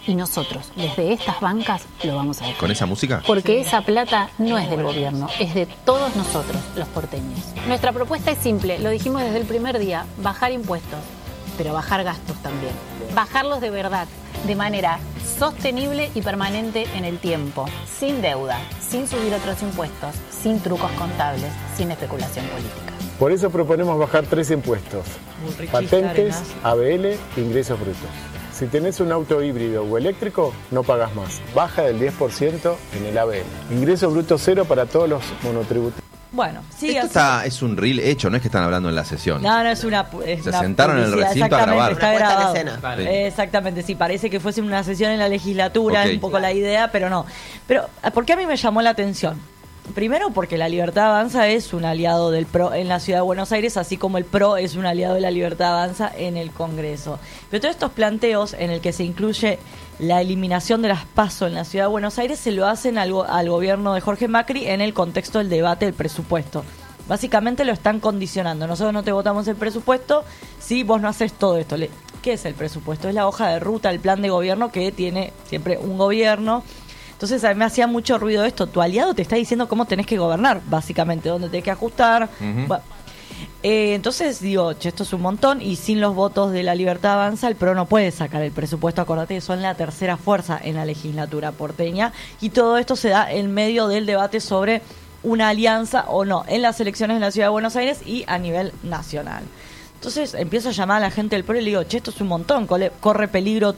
Y nosotros, desde estas bancas, lo vamos a defender. ¿Con esa música? Porque esa plata no es del gobierno, es de todos nosotros, los porteños. Nuestra propuesta es simple, lo dijimos desde el primer día, bajar impuestos, pero bajar gastos también. Bajarlos de verdad, de manera sostenible y permanente en el tiempo, sin deuda, sin subir otros impuestos, sin trucos contables, sin especulación política. Por eso proponemos bajar 3 impuestos: patentes, ABL, ingresos brutos. Si tenés un auto híbrido o eléctrico, no pagas más. Baja del 10% en el ABL. Ingreso bruto cero para todos los monotributistas. Bueno, sí. Esto es un reel hecho, no es que están hablando en la sesión. No, es una. Se sentaron en el recinto a grabar. Está grabado. Sí. Exactamente, sí. Parece que fuese una sesión en la legislatura, Okay. es un poco la idea, pero no. Pero, ¿por qué a mí me llamó la atención? Primero porque la Libertad Avanza es un aliado del PRO en la Ciudad de Buenos Aires, así como el PRO es un aliado de la Libertad Avanza en el Congreso. Pero todos estos planteos en el que se incluye la eliminación de las PASO en la Ciudad de Buenos Aires se lo hacen al gobierno de Jorge Macri en el contexto del debate del presupuesto. Básicamente lo están condicionando. Nosotros no te votamos el presupuesto si vos no haces todo esto. ¿Qué es el presupuesto? Es la hoja de ruta, el plan de gobierno que tiene siempre un gobierno. Entonces a mí me hacía mucho ruido esto. Tu aliado te está diciendo cómo tenés que gobernar, básicamente, dónde tenés que ajustar. Bueno, entonces digo, che, esto es un montón, y sin los votos de la Libertad Avanza el PRO no puede sacar el presupuesto. Acordate que son la tercera fuerza en la legislatura porteña, y todo esto se da en medio del debate sobre una alianza o no en las elecciones en la Ciudad de Buenos Aires y a nivel nacional. Entonces empiezo a llamar a la gente del PRO y le digo, che, esto es un montón, corre peligro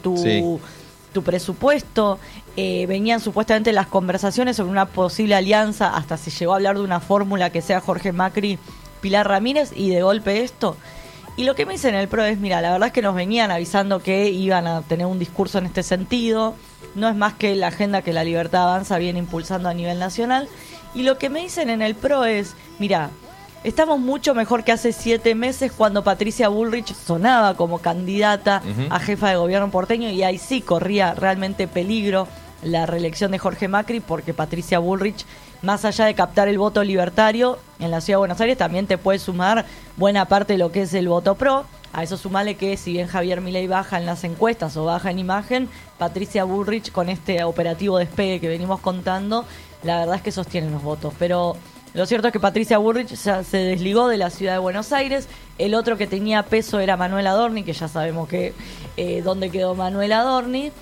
tu presupuesto. Venían supuestamente las conversaciones sobre una posible alianza, hasta se llegó a hablar de una fórmula que sea Jorge Macri, Pilar Ramírez, y de golpe esto. Y lo que me dicen en el PRO es, mira, la verdad es que nos venían avisando que iban a tener un discurso en este sentido, no es más que la agenda que la Libertad Avanza viene impulsando a nivel nacional. Y lo que me dicen en el PRO es, mira, estamos mucho mejor que hace 7 meses cuando Patricia Bullrich sonaba como candidata a jefa de gobierno porteño, y ahí sí corría realmente peligro la reelección de Jorge Macri, porque Patricia Bullrich, más allá de captar el voto libertario en la Ciudad de Buenos Aires, también te puede sumar buena parte de lo que es el voto pro. A eso sumale que si bien Javier Milei baja en las encuestas o baja en imagen, Patricia Bullrich, con este operativo despegue que venimos contando, la verdad es que sostiene los votos. Pero lo cierto es que Patricia Bullrich ya se desligó de la Ciudad de Buenos Aires. El otro que tenía peso era Manuel Adorni, que ya sabemos que dónde quedó Manuel Adorni.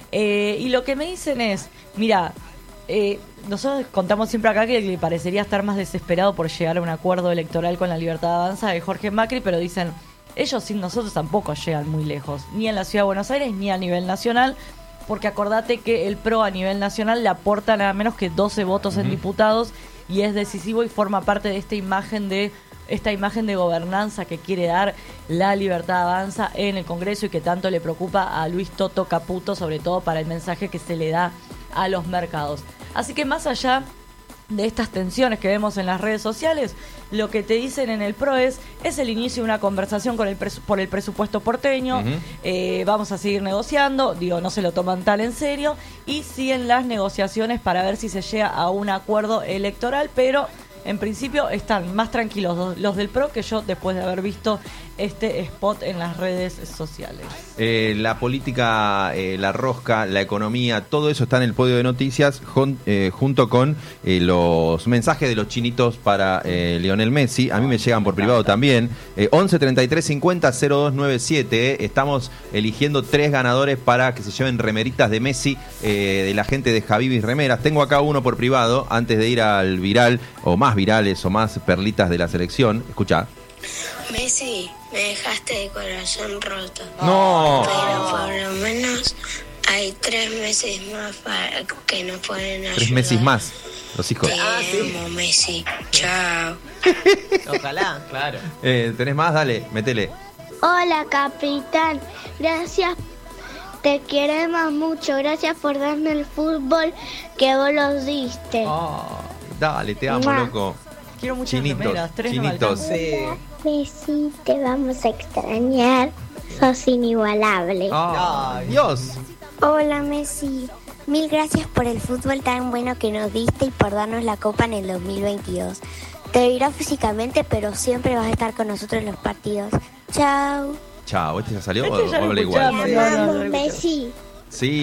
Y lo que me dicen es, mira, nosotros contamos siempre acá que le parecería estar más desesperado por llegar a un acuerdo electoral con la Libertad Avanza de Jorge Macri, pero dicen, ellos sin nosotros tampoco llegan muy lejos, ni en la Ciudad de Buenos Aires ni a nivel nacional, porque acordate que el PRO a nivel nacional le aporta nada menos que 12 votos en diputados, y es decisivo y forma parte de esta imagen de gobernanza que quiere dar la Libertad Avanza en el Congreso, y que tanto le preocupa a Luis Toto Caputo, sobre todo para el mensaje que se le da a los mercados. Así que más allá de estas tensiones que vemos en las redes sociales, lo que te dicen en el PRO es el inicio de una conversación con por el presupuesto porteño. Vamos a seguir negociando, no se lo toman tan en serio, y siguen las negociaciones para ver si se llega a un acuerdo electoral, pero en principio están más tranquilos los del PRO que yo, después de haber visto este spot en las redes sociales. La política, la rosca, la economía, todo eso está en el podio de noticias junto con los mensajes de los chinitos para Lionel Messi. A mí me llegan por privado también. 11 33 50 0297. Estamos eligiendo 3 ganadores para que se lleven remeritas de Messi, de la gente de Javibis Remeras. Tengo acá uno por privado antes de ir al viral, o más virales o más perlitas de la selección. Escuchá. Messi, me dejaste de corazón roto. No. Pero por lo menos hay 3 meses más para que nos pueden ayudar. 3 meses más, los hijos. Te amo, Messi. Chao. Ojalá, claro. ¿Tenés más? Dale, métele. Hola, capitán. Gracias. Te queremos mucho. Gracias por darme el fútbol que vos los diste. Dale, te amo, loco. Quiero muchas Chinitos, remeras, 3 no me chinitos. alcanzan. Messi, te vamos a extrañar. Sos inigualable. ¡Ay, Dios! Hola, Messi. Mil gracias por el fútbol tan bueno que nos diste y por darnos la copa en el 2022. Te verás físicamente, pero siempre vas a estar con nosotros en los partidos. Chao. Chao, ¿este ya salió Este ya o lo habla igual? escuchamos. Te amamos, Messi. Sí.